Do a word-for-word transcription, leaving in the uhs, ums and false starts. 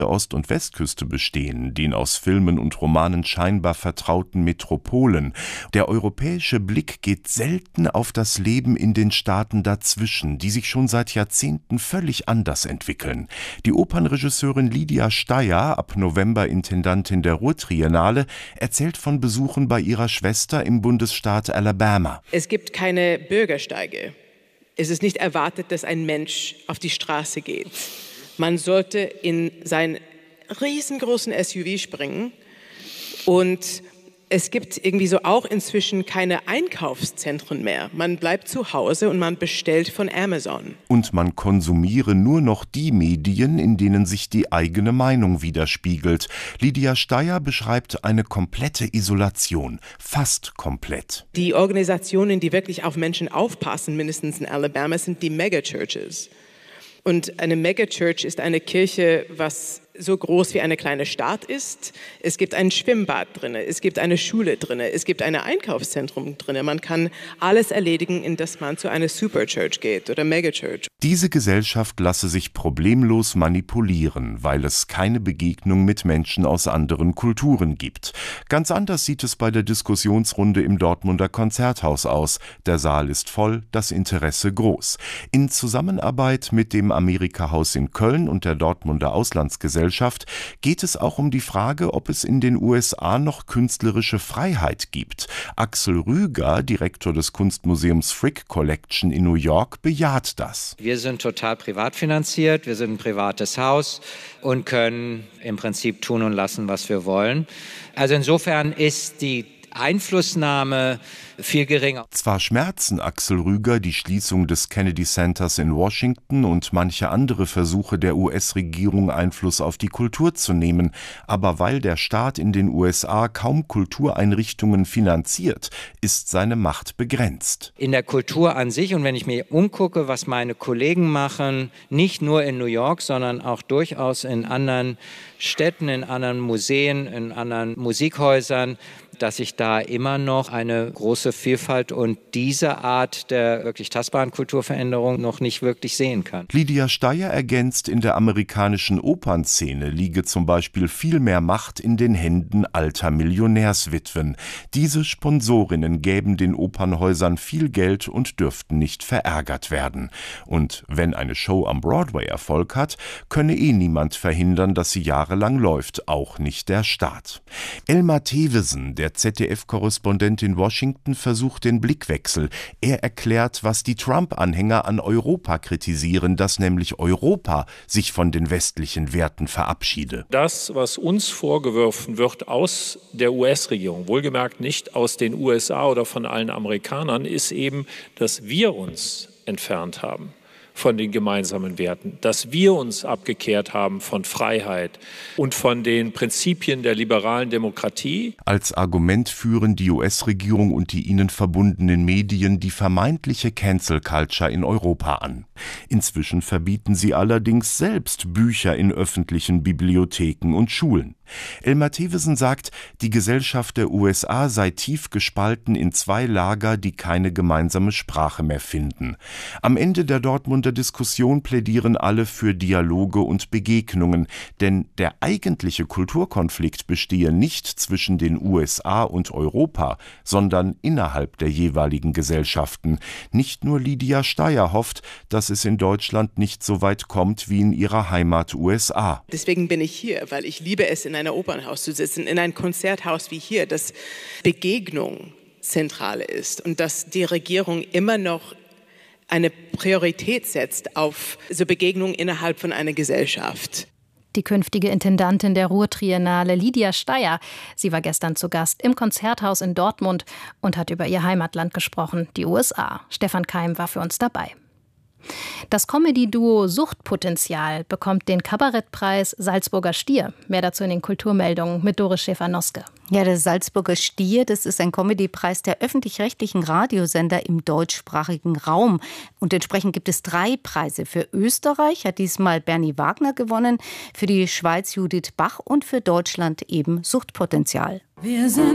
der Ost- und Westküste bestehen, den aus Filmen und Romanen scheinbar vertrauten Metropolen. Der europäische Blick geht selten auf das Leben in den Staaten dazwischen, die sich schon seit Jahrzehnten völlig anders entwickeln. Die Opernregisseurin Lydia Steyer, ab November Intendantin der Ruhrtriennale, erzählt von Besuchen bei ihrer Schwester im Bundesstaat Alabama. Es gibt keine Bürgersteige. Es ist nicht erwartet, dass ein Mensch auf die Straße geht. Man sollte in seinen riesengroßen S U V springen und es gibt irgendwie so auch inzwischen keine Einkaufszentren mehr. Man bleibt zu Hause und man bestellt von Amazon. Und man konsumiere nur noch die Medien, in denen sich die eigene Meinung widerspiegelt. Lydia Steyer beschreibt eine komplette Isolation, fast komplett. Die Organisationen, die wirklich auf Menschen aufpassen, mindestens in Alabama, sind die Megachurches. Und eine Megachurch ist eine Kirche, was so groß wie eine kleine Stadt ist. Es gibt ein Schwimmbad drin, es gibt eine Schule drin, es gibt ein Einkaufszentrum drin. Man kann alles erledigen, in das man zu einer Superchurch geht oder Megachurch. Diese Gesellschaft lasse sich problemlos manipulieren, weil es keine Begegnung mit Menschen aus anderen Kulturen gibt. Ganz anders sieht es bei der Diskussionsrunde im Dortmunder Konzerthaus aus. Der Saal ist voll, das Interesse groß. In Zusammenarbeit mit dem Amerika-Haus in Köln und der Dortmunder Auslandsgesellschaft geht es auch um die Frage, ob es in den U S A noch künstlerische Freiheit gibt. Axel Rüger, Direktor des Kunstmuseums Frick Collection in New York, bejaht das. Wir sind total privat finanziert, wir sind ein privates Haus und können im Prinzip tun und lassen, was wir wollen. Also insofern ist die Einflussnahme viel geringer. Zwar schmerzen Axel Rüger die Schließung des Kennedy Centers in Washington und manche andere Versuche der U S-Regierung, Einfluss auf die Kultur zu nehmen, aber weil der Staat in den U S A kaum Kultureinrichtungen finanziert, ist seine Macht begrenzt. In der Kultur an sich, und wenn ich mir umgucke, was meine Kollegen machen, nicht nur in New York, sondern auch durchaus in anderen Städten, in anderen Museen, in anderen Musikhäusern, dass ich da immer noch eine große Vielfalt und diese Art der wirklich tastbaren Kulturveränderung noch nicht wirklich sehen kann. Lydia Steyer ergänzt, in der amerikanischen Opernszene liege zum Beispiel viel mehr Macht in den Händen alter Millionärswitwen. Diese Sponsorinnen gäben den Opernhäusern viel Geld und dürften nicht verärgert werden. Und wenn eine Show am Broadway Erfolg hat, könne eh niemand verhindern, dass sie jahrelang läuft, auch nicht der Staat. Elmar Thewesen, der Z D F-Korrespondent in Washington, versucht den Blickwechsel. Er erklärt, was die Trump-Anhänger an Europa kritisieren, dass nämlich Europa sich von den westlichen Werten verabschiede. Das, was uns vorgeworfen wird aus der U S-Regierung, wohlgemerkt nicht aus den U S A oder von allen Amerikanern, ist eben, dass wir uns entfernt haben von den gemeinsamen Werten, dass wir uns abgekehrt haben von Freiheit und von den Prinzipien der liberalen Demokratie. Als Argument führen die U S-Regierung und die ihnen verbundenen Medien die vermeintliche Cancel Culture in Europa an. Inzwischen verbieten sie allerdings selbst Bücher in öffentlichen Bibliotheken und Schulen. Elmar Thewesen sagt, die Gesellschaft der U S A sei tief gespalten in zwei Lager, die keine gemeinsame Sprache mehr finden. Am Ende der Dortmunder Diskussion plädieren alle für Dialoge und Begegnungen, denn der eigentliche Kulturkonflikt bestehe nicht zwischen den U S A und Europa, sondern innerhalb der jeweiligen Gesellschaften. Nicht nur Lydia Steyer hofft, dass es in Deutschland nicht so weit kommt wie in ihrer Heimat U S A. Deswegen bin ich hier, weil ich liebe es, in einem Opernhaus zu sitzen, in einem Konzerthaus wie hier, das Begegnung zentral ist und dass die Regierung immer noch eine Priorität setzt auf so Begegnungen innerhalb von einer Gesellschaft. Die künftige Intendantin der Ruhrtriennale, Lydia Steyer. Sie war gestern zu Gast im Konzerthaus in Dortmund und hat über ihr Heimatland gesprochen, die U S A. Stefan Keim war für uns dabei. Das Comedy-Duo Suchtpotenzial bekommt den Kabarettpreis Salzburger Stier. Mehr dazu in den Kulturmeldungen mit Doris Schäfer-Noske. Ja, der Salzburger Stier, das ist ein Comedy-Preis der öffentlich-rechtlichen Radiosender im deutschsprachigen Raum. Und entsprechend gibt es drei Preise. Für Österreich hat diesmal Bernie Wagner gewonnen, für die Schweiz Judith Bach und für Deutschland eben Suchtpotenzial. Wir sind